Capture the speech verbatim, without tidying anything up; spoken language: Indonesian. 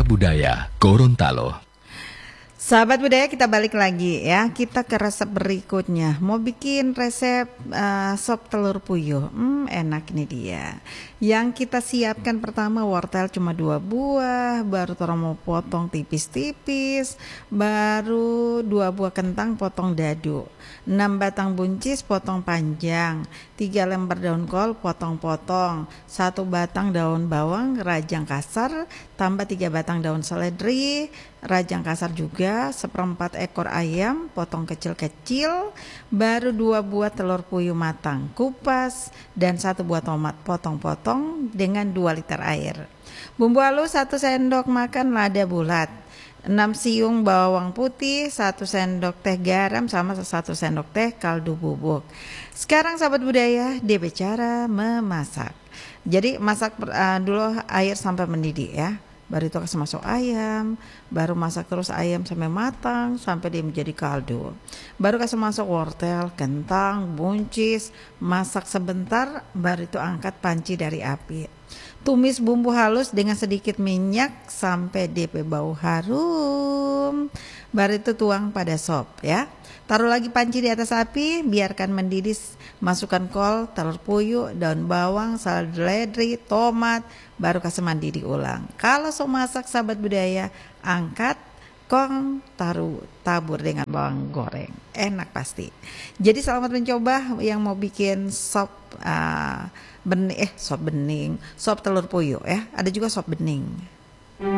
Budaya Gorontalo. Sahabat budaya, kita balik lagi ya. Kita ke resep berikutnya. Mau bikin resep uh, sop telur puyuh. Hmm, enak ini dia. Yang kita siapkan pertama wortel cuma dua buah, baru orang mau potong tipis-tipis, baru dua buah kentang potong dadu, enam batang buncis potong panjang, tiga lembar daun kol potong-potong, satu batang daun bawang rajang kasar, tambah tiga batang daun seledri rajang kasar juga, seperempat ekor ayam potong kecil-kecil, baru dua buah telur puyuh matang kupas, dan satu buah tomat potong-potong dengan dua liter air. Bumbu halus satu sendok makan lada bulat, enam siung bawang putih, satu sendok teh garam, sama satu sendok teh kaldu bubuk. Sekarang sahabat budaya, D P cara memasak. Jadi masak uh, dulu air sampai mendidih ya. Baru itu kasih masuk ayam, baru masak terus ayam sampai matang, sampai dia menjadi kaldu. Baru kasih masuk wortel, kentang, buncis, masak sebentar, baru itu angkat panci dari api. Tumis bumbu halus dengan sedikit minyak sampai D P bau harum. Baru itu tuang pada sop ya. Taruh lagi panci di atas api, biarkan mendidih, masukkan kol, telur puyuh, daun bawang, seledri, tomat, baru kasih mendidih ulang. Kalau mau masak sahabat budaya, angkat, kong, taruh, tabur dengan bawang goreng. Enak pasti. Jadi selamat mencoba yang mau bikin sop uh, bening, eh sop bening, sop telur puyuh ya. Ada juga sop bening.